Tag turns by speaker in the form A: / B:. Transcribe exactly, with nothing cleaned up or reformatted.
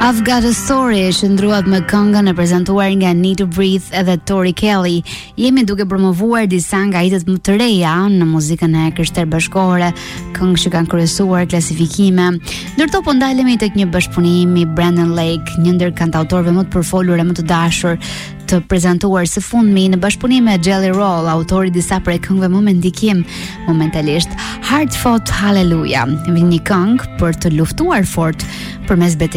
A: I've Got a Story që ndruat me këngën e prezentuar nga Need to Breathe edhe Tori Kelly. Jemi duke promovuar disa nga hitet më të reja në muzikën e krishterë bashkëkohore, këngë që kanë kryesuar klasifikime. Ndërto po ndalemi tek një bashkëpunim i Brandon Lake, një ndër kantautorëve më të përfolur e më të dashur të prezantuar së fundmi në bashkëpunim me Jelly Roll, autori disa prej këngëve më me ndikim momentalisht. Hard Fought Hallelujah, një këngë për të luftuar fort përmes betejës